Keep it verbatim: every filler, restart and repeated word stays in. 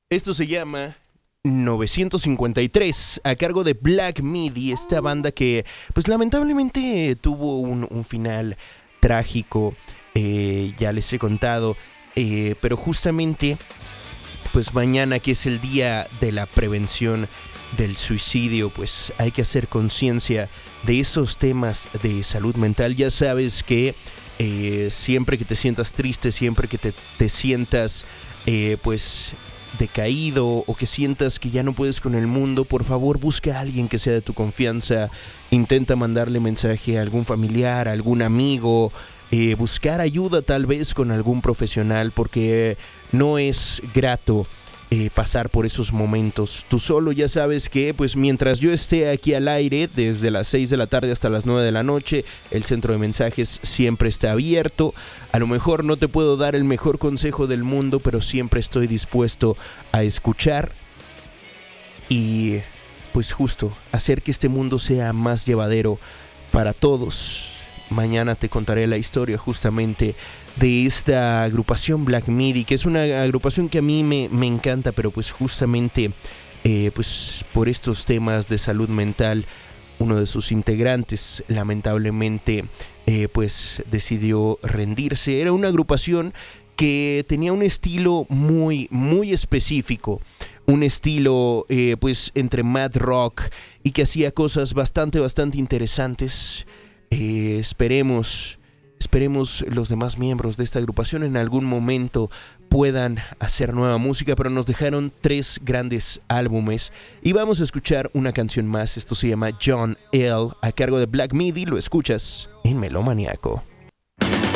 Esto se llama novecientos cincuenta y tres, a cargo de Black Midi, esta banda que pues lamentablemente tuvo un, un final trágico, eh, ya les he contado, eh, pero justamente pues mañana, que es el día de la prevención del suicidio, pues hay que hacer conciencia de esos temas de salud mental. Ya sabes que eh, siempre que te sientas triste, siempre que te, te sientas eh, pues decaído o que sientas que ya no puedes con el mundo, por favor busca a alguien que sea de tu confianza, intenta mandarle mensaje a algún familiar, a algún amigo, eh, buscar ayuda tal vez con algún profesional, porque no es grato Eh, pasar por esos momentos tú solo. Ya sabes que pues mientras yo esté aquí al aire, desde las seis de la tarde hasta las nueve de la noche, el centro de mensajes siempre está abierto. A lo mejor no te puedo dar el mejor consejo del mundo, pero siempre estoy dispuesto a escuchar y pues justo hacer que este mundo sea más llevadero para todos. Mañana te contaré la historia justamente de esta agrupación Black Midi, que es una agrupación que a mí me, me encanta, pero pues justamente eh, pues por estos temas de salud mental, uno de sus integrantes lamentablemente eh, pues decidió rendirse. Era una agrupación que tenía un estilo muy, muy específico, un estilo eh, pues entre mad rock, y que hacía cosas bastante, bastante interesantes. Eh, esperemos, esperemos los demás miembros de esta agrupación en algún momento puedan hacer nueva música, pero nos dejaron tres grandes álbumes y vamos a escuchar una canción más. Esto se llama John L., a cargo de Black Midi. Lo escuchas en Melómaniaco.